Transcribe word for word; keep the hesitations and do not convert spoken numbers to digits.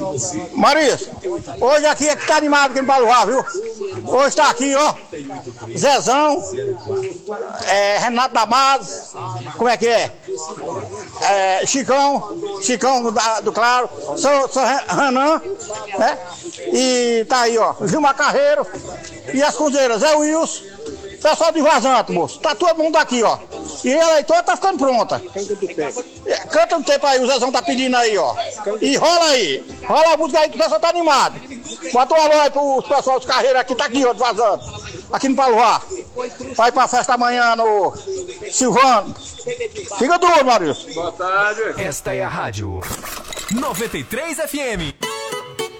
Maurício, hoje aqui é que tá animado aqui no Baluá, viu? Hoje tá aqui, ó, Zezão, é, Renato Damasio, como é que é? É Chicão, Chicão da, do Claro, sou, sou Renan, né? E tá aí, ó, Gilmar Carreiro e as cruzeiras, Zé Wilson, pessoal de Vazante, moço, tá todo mundo aqui, ó. E a eleitora tá ficando pronta. Canta um tempo aí, o Zezão tá pedindo aí, ó. E rola aí, rola a música aí que o pessoal tá animado. Bota um alô aí pros pessoal dos Carreiros aqui, tá aqui, ó, de Vazante, aqui no Paluá. Vai pra festa amanhã no Silvano. Fica duro, Maurício. Boa tarde. Esta é a Rádio noventa e três F M.